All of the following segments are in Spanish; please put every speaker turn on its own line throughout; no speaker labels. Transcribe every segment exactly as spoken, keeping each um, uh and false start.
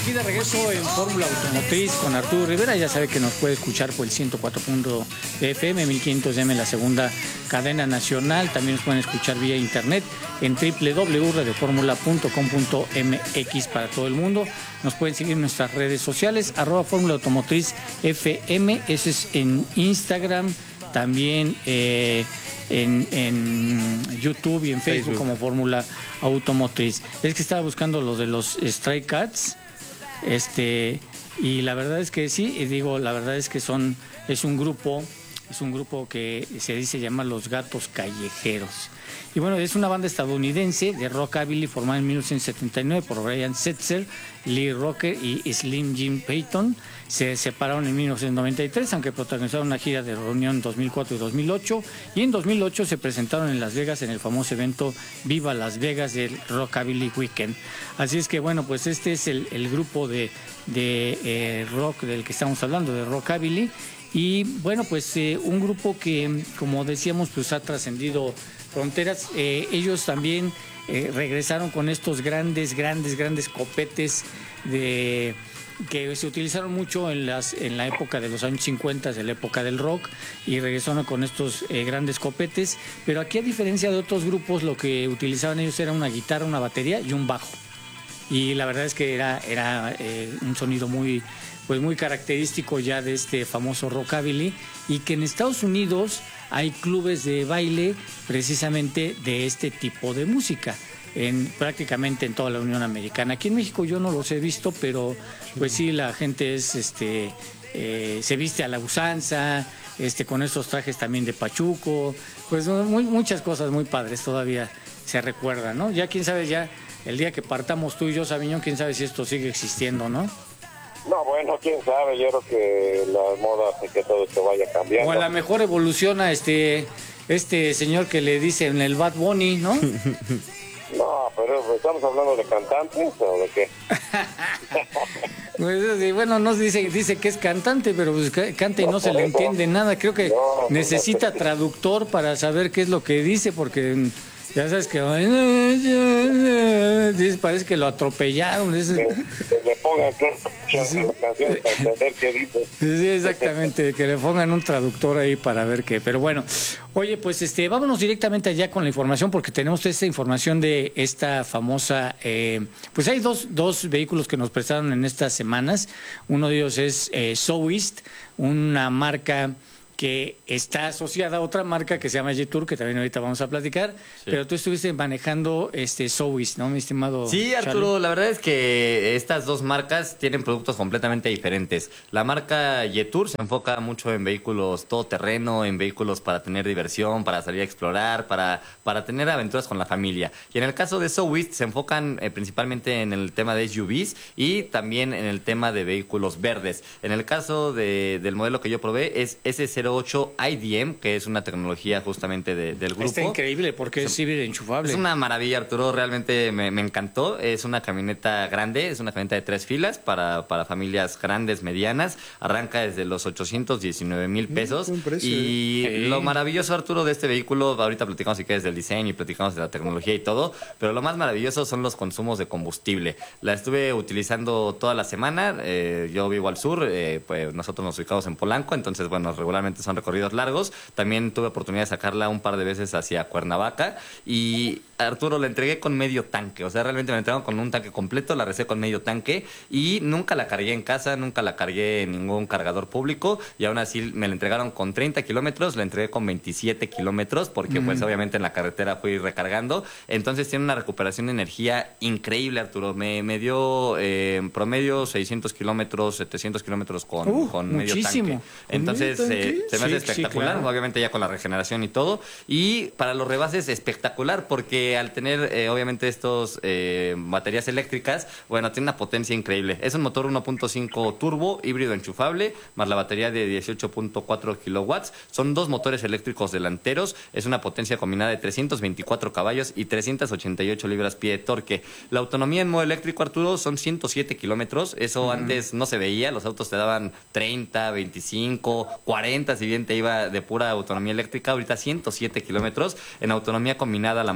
aquí de regreso en Fórmula Automotriz con Arturo Rivera. Ya sabe que nos puede escuchar por el ciento cuatro punto F M, mil quinientos M, la segunda cadena nacional. También nos pueden escuchar vía internet en doble u doble u doble u punto radio fórmula punto com punto m x para todo el mundo. Nos pueden seguir en nuestras redes sociales, arroba Fórmula Automotriz F M, ese es en Instagram, también eh, en, en YouTube y en Facebook, Facebook. como Fórmula Automotriz. Es que estaba buscando lo de los Stray Cats, este, y la verdad es que sí, y digo, la verdad es que son, es un grupo, es un grupo que se dice llama Los Gatos Callejeros. Y bueno, es una banda estadounidense de rockabilly formada en mil novecientos setenta y nueve por Brian Setzer, Lee Rocker y Slim Jim Payton. Se separaron en mil novecientos noventa y tres, aunque protagonizaron una gira de reunión en dos mil cuatro y dos mil ocho. Y en dos mil ocho se presentaron en Las Vegas en el famoso evento Viva Las Vegas del Rockabilly Weekend. Así es que bueno, pues este es el, el grupo de, de eh, rock del que estamos hablando, de rockabilly. Y bueno, pues eh, un grupo que, como decíamos, pues ha trascendido fronteras. Eh, ellos también eh, regresaron con estos grandes, grandes, grandes copetes de que se utilizaron mucho en las en la época de los años cincuenta, de la época del rock, y regresaron con estos eh, grandes copetes. Pero aquí, a diferencia de otros grupos, lo que utilizaban ellos era una guitarra, una batería y un bajo. Y la verdad es que era, era eh, un sonido muy, pues muy característico ya de este famoso rockabilly, y que en Estados Unidos hay clubes de baile precisamente de este tipo de música, en prácticamente en toda la Unión Americana. Aquí en México yo no los he visto, pero pues sí, la gente es este eh, se viste a la usanza, este con estos trajes también de pachuco, pues muy, muchas cosas muy padres todavía se recuerdan, ¿no? Ya quién sabe, ya el día que partamos tú y yo, Sabiñón, quién sabe si esto sigue existiendo, ¿no?
No, bueno, quién sabe, yo creo que la moda hace que todo esto vaya cambiando.
O a lo mejor evoluciona este este señor que le dicen el Bad Bunny, ¿no?
No, pero ¿estamos hablando de cantantes o de qué?
Pues, bueno, no dice dice que es cantante, pero pues canta y no, no se le entiende nada. Creo que no, necesita traductor para saber qué es lo que dice, porque ya sabes que parece que lo atropellaron.
Que, que le pongan sí. canciones para entender qué dice.
Sí, exactamente, que le pongan un traductor ahí para ver qué. Pero bueno, oye, pues este, vámonos directamente allá con la información, porque tenemos esta información de esta famosa. Eh, pues hay dos, dos vehículos que nos prestaron en estas semanas. Uno de ellos es eh, Southeast, una marca que está asociada a otra marca que se llama Jetour, que también ahorita vamos a platicar, sí. Pero tú estuviste manejando este Southeast, ¿no, mi estimado
Sí, Arturo,
Charlie?
La verdad es que estas dos marcas tienen productos completamente diferentes. La marca Jetour se enfoca mucho en vehículos todoterreno, en vehículos para tener diversión, para salir a explorar, para, para tener aventuras con la familia. Y en el caso de Southeast se enfocan eh, principalmente en el tema de S U Vs y también en el tema de vehículos verdes. En el caso de, del modelo que yo probé es S cero ocho I D M, que es una tecnología justamente de, del grupo.
Está increíble porque es híbrido enchufable.
Es una maravilla, Arturo, realmente me, me encantó. Es una camioneta grande, es una camioneta de tres filas para, para familias grandes, medianas. Arranca desde los ochocientos diecinueve mil pesos. Mm, precio, y eh. lo maravilloso, Arturo, de este vehículo, ahorita platicamos si quieres del diseño y platicamos de la tecnología y todo, pero lo más maravilloso son los consumos de combustible. La estuve utilizando toda la semana. Eh, yo vivo al sur, eh, pues nosotros nos ubicamos en Polanco, entonces, bueno, regularmente son recorridos largos. También tuve oportunidad de sacarla un par de veces hacia Cuernavaca y Arturo la entregué con medio tanque, o sea, realmente me la entregaron con un tanque completo, la recé con medio tanque y nunca la cargué en casa, nunca la cargué en ningún cargador público y aún así me la entregaron con treinta kilómetros, la entregué con veintisiete kilómetros porque mm. pues obviamente en la carretera fui recargando, entonces tiene una recuperación de energía increíble, Arturo, me, me dio eh, en promedio seiscientos kilómetros, setecientos kilómetros con,
uh,
con medio
muchísimo.
tanque, entonces eh, se me hace sí, espectacular, sí, claro. Obviamente ya con la regeneración y todo, y para los rebases espectacular porque al tener eh, obviamente estos eh, baterías eléctricas, bueno, tiene una potencia increíble. Es un motor uno punto cinco turbo, híbrido enchufable, más la batería de dieciocho punto cuatro kilowatts. Son dos motores eléctricos delanteros, es una potencia combinada de trescientos veinticuatro caballos y trescientas ochenta y ocho libras-pie de torque. La autonomía en modo eléctrico, Arturo, son ciento siete kilómetros, eso uh-huh. antes no se veía, los autos te daban treinta, veinticinco, cuarenta, si bien te iba de pura autonomía eléctrica, ahorita ciento siete kilómetros. En autonomía combinada la marca promedio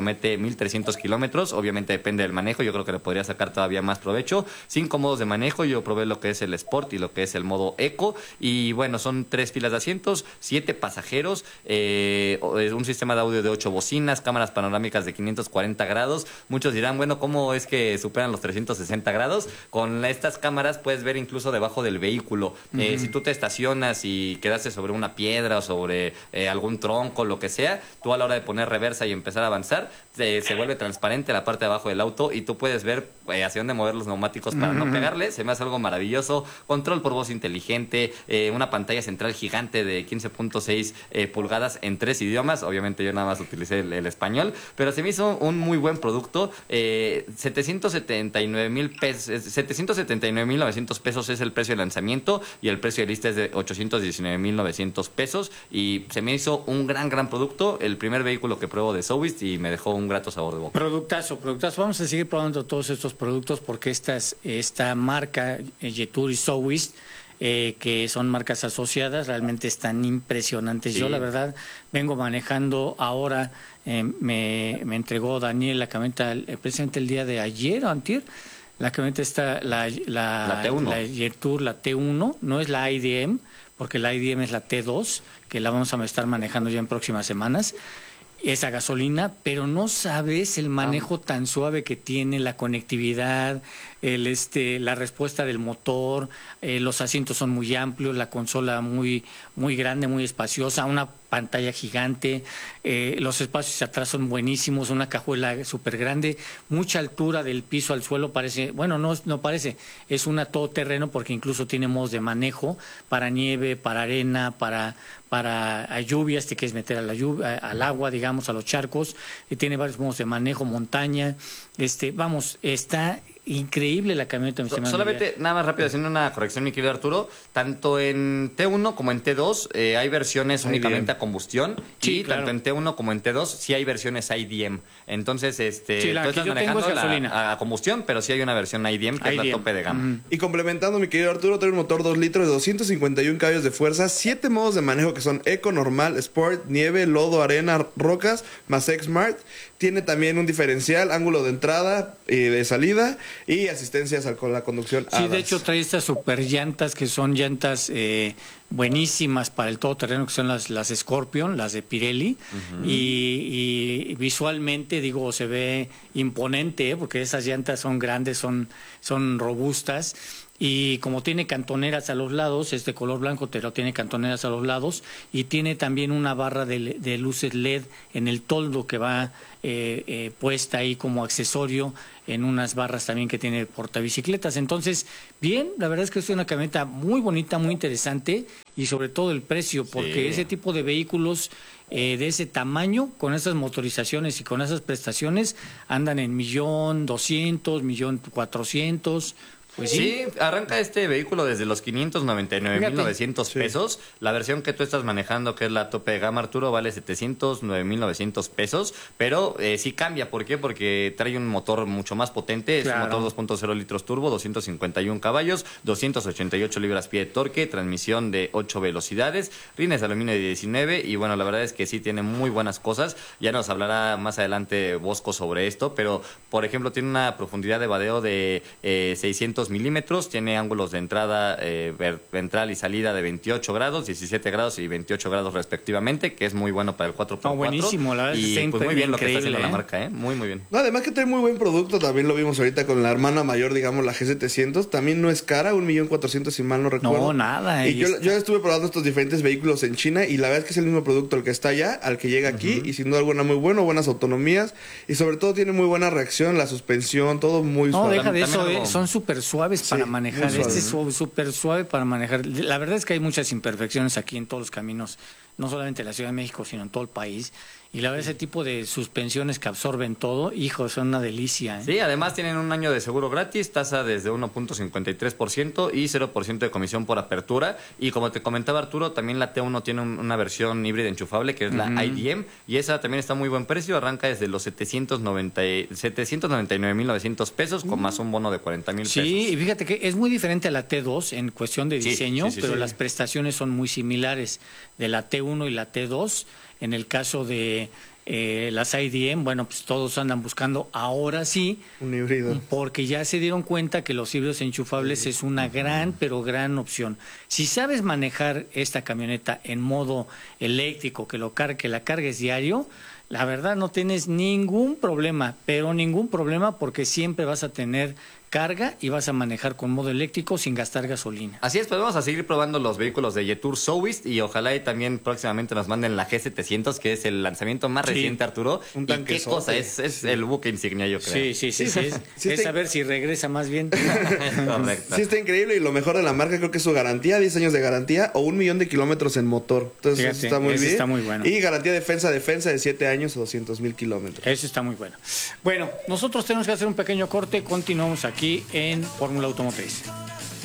promete mil trescientos kilómetros, obviamente depende del manejo, yo creo que le podría sacar todavía más provecho. Cinco modos de manejo, yo probé lo que es el Sport y lo que es el modo Eco, y bueno, son tres filas de asientos, siete pasajeros, eh, un sistema de audio de ocho bocinas, cámaras panorámicas de quinientos cuarenta grados. Muchos dirán, bueno, ¿cómo es que superan los trescientos sesenta grados? Con estas cámaras puedes ver incluso debajo del vehículo. Uh-huh. Eh, si tú te estacionas y quedaste sobre una piedra o sobre eh, algún tronco, lo que sea, tú a la hora de poner reversa y empezar a avanzar, eh, se vuelve transparente la parte de abajo del auto y tú puedes ver eh, hacia dónde mover los neumáticos para uh-huh. no pegarle. Se me hace algo maravilloso. Control por voz inteligente, eh, una pantalla central gigante de quince punto seis eh, pulgadas en tres idiomas. Obviamente yo nada más utilicé el, el español, pero se me hizo un muy buen producto. Eh, setecientos setenta y nueve mil pesos, setecientos setenta y nueve mil novecientos pesos es el precio de lanzamiento y el precio de lista es de ochocientos diecinueve mil novecientos pesos, y se me hizo un gran, gran producto, el primer vehículo que pruebo de Sowist y me dejó un grato sabor de boca.
Productazo, productazo. Vamos a seguir probando todos estos productos porque estas, esta marca Jetour y Sowist, eh, que son marcas asociadas, realmente están impresionantes. Sí. Yo la verdad vengo manejando ahora, eh, me, me entregó Daniel la camioneta eh, precisamente el día de ayer o antier. La camioneta está, la, la,
la T uno.
La Jetour, la T uno, no es la I D M, porque la I D M es la T dos, que la vamos a estar manejando ya en próximas semanas. Esa gasolina, pero no sabes el manejo ah. tan suave que tiene, la conectividad, el este, la respuesta del motor, eh, los asientos son muy amplios, la consola muy, muy grande, muy espaciosa, una pantalla gigante, eh, los espacios atrás son buenísimos, una cajuela súper grande, mucha altura del piso al suelo, parece, bueno, no, no parece, es una todoterreno porque incluso tiene modos de manejo para nieve, para arena, para, para lluvias, te quieres meter a la lluvia, al agua, digamos, a los charcos, y tiene varios modos de manejo, montaña, este, vamos, está increíble la camioneta. Mi
so, solamente, nada más rápido, haciendo una corrección, mi querido Arturo, tanto en T uno como en T dos eh, hay versiones Muy únicamente bien. a combustión, sí, y claro. tanto en T uno como en T dos sí hay versiones I D M. Entonces, este,
sí, la
tú estás
que yo
manejando
tengo es gasolina.
La, a combustión, pero sí hay una versión I D M que I D M. Es la tope de gama. Mm.
Y complementando, mi querido Arturo, trae un motor dos litros de doscientos cincuenta y un caballos de fuerza, siete modos de manejo que son Eco, Normal, Sport, Nieve, Lodo, Arena, Rocas, más X-Smart. Tiene también un diferencial, ángulo de entrada y de salida y asistencias con la conducción.
Sí, de hecho trae estas super llantas que son llantas eh, buenísimas para el todoterreno, que son las, las Scorpion, las de Pirelli. Uh-huh. y, y visualmente, digo, se ve imponente, ¿eh? Porque esas llantas son grandes, son, son robustas. Y como tiene cantoneras a los lados, es de color blanco, pero tiene cantoneras a los lados, y tiene también una barra de, de luces L E D en el toldo que va eh, eh, puesta ahí como accesorio en unas barras también que tiene portabicicletas. Entonces, bien, la verdad es que es una camioneta muy bonita, muy interesante, y sobre todo el precio, porque sí. ese tipo de vehículos eh, de ese tamaño, con esas motorizaciones y con esas prestaciones, andan en millón doscientos, millón cuatrocientos.
Pues sí. sí, arranca este vehículo desde los quinientos noventa y nueve mil novecientos pesos. Sí. La versión que tú estás manejando, que es la tope de gama, Arturo, vale setecientos nueve mil novecientos pesos. Pero eh, sí cambia. ¿Por qué? Porque trae un motor mucho más potente. Claro. Es un motor dos punto cero litros turbo, doscientos cincuenta y un caballos, doscientos ochenta y ocho libras-pie de torque, transmisión de ocho velocidades, rines de aluminio de diecinueve. Y bueno, la verdad es que sí tiene muy buenas cosas. Ya nos hablará más adelante Bosco sobre esto. Pero, por ejemplo, tiene una profundidad de vadeo de eh, seiscientos milímetros, tiene ángulos de entrada eh, ventral y salida de veintiocho grados, diecisiete grados y veintiocho grados respectivamente, que es muy bueno para el cuatro por cuatro.
No, buenísimo, la verdad.
Y pues muy bien lo que está haciendo ¿eh? la marca, ¿eh? Muy, muy bien.
No, además que trae muy buen producto, también lo vimos ahorita con la hermana mayor, digamos, la G setecientos, también no es cara, un millón cuatrocientos si mal no recuerdo.
No, nada.
Y yo, yo estuve probando estos diferentes vehículos en China y la verdad es que es el mismo producto el que está allá, al que llega aquí, uh-huh. y sin duda alguna muy bueno, buenas autonomías, y sobre todo tiene muy buena reacción, la suspensión, todo muy
no,
suave.
No, deja de eso, eh, son súper suaves sí, para manejar. Suave, este ¿no? es súper suave para manejar. La verdad es que hay muchas imperfecciones aquí en todos los caminos, no solamente en la Ciudad de México, sino en todo el país. Y la verdad, ese tipo de suspensiones que absorben todo, hijo, son una delicia. ¿eh?
Sí, además tienen un año de seguro gratis, tasa desde uno punto cincuenta y tres por ciento y cero por ciento de comisión por apertura. Y como te comentaba Arturo, también la T uno tiene un, una versión híbrida enchufable, que es la uh-huh. I D M, y esa también está a muy buen precio, arranca desde los setecientos noventa y nueve mil novecientos pesos, con uh-huh. más un bono de cuarenta mil pesos.
Sí, y fíjate que es muy diferente a la T dos en cuestión de diseño, sí, sí, sí, pero sí. las prestaciones son muy similares de la T uno y la T dos. En el caso de eh, las I D M, bueno, pues todos andan buscando ahora sí.
Un híbrido.
Porque ya se dieron cuenta que los híbridos enchufables sí. es una gran, pero gran opción. Si sabes manejar esta camioneta en modo eléctrico, que, lo car que la cargues diario, la verdad no tienes ningún problema, pero ningún problema porque siempre vas a tener carga y vas a manejar con modo eléctrico sin gastar gasolina.
Así es, pues vamos a seguir probando los vehículos de Jetour Soulbeast y ojalá y también próximamente nos manden la G setecientos, que es el lanzamiento más sí. reciente, Arturo.
Un
¿Y qué cosa? Es, es sí. el buque insignia, yo creo.
Sí, sí, sí. sí, sí.
sí
es
está...
saber si regresa más bien.
Correcto.
Sí, está increíble y lo mejor de la marca creo que es su garantía, diez años de garantía o un millón de kilómetros en motor. Entonces
Fíjate,
eso está muy bien.
Está muy bueno.
Y garantía defensa-defensa de siete años o doscientos mil kilómetros.
Eso está muy bueno. Bueno, nosotros tenemos que hacer un pequeño corte. Continuamos aquí en Fórmula Automotriz.